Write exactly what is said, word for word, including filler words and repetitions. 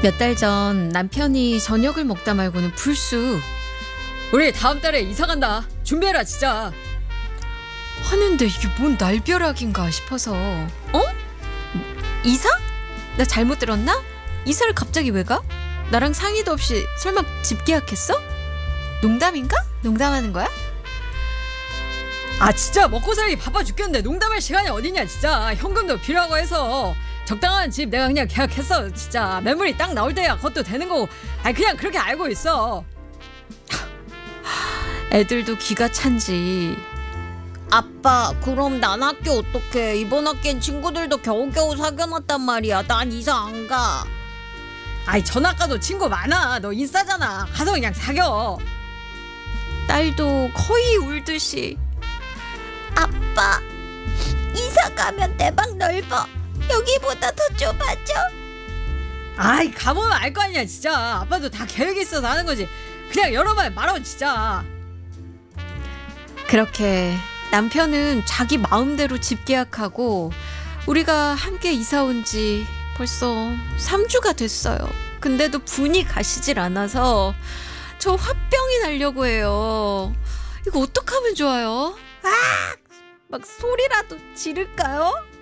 몇 달 전 남편이 저녁을 먹다 말고는 불쑥 우리 다음 달에 이사 간다. 준비해라 진짜. 하는데 이게 뭔 날벼락인가 싶어서 어? 이사? 나 잘못 들었나? 이사를 갑자기 왜 가? 나랑 상의도 없이 설마 집 계약했어? 농담인가? 농담하는 거야? 아 진짜 먹고 살기 바빠 죽겠는데 농담할 시간이 어디냐 진짜. 현금도 필요하고 해서 적당한 집 내가 그냥 계약했어. 진짜 매물이 딱 나올 때야 그것도 되는 거고. 아니 그냥 그렇게 알고 있어. 애들도 기가 찬지 아빠, 그럼 난 학교 어떡해? 이번 학기엔 친구들도 겨우겨우 사귀어놨단 말이야. 난 이사 안 가. 아이 전학가도 친구 많아. 너 인싸잖아. 가서 그냥 사겨. 딸도 거의 울듯이 아빠, 이사 가면 내 방 넓어. 여기보다 더 좁아져. 아이 가보면 알 거 아니야 진짜. 아빠도 다 계획이 있어서 하는 거지. 그냥 여러 말 말어 진짜. 그렇게 남편은 자기 마음대로 집 계약하고 우리가 함께 이사 온 지 벌써 삼 주가 됐어요. 근데도 분이 가시질 않아서 저 화병이 나려고 해요. 이거 어떡하면 좋아요? 막 소리라도 지를까요?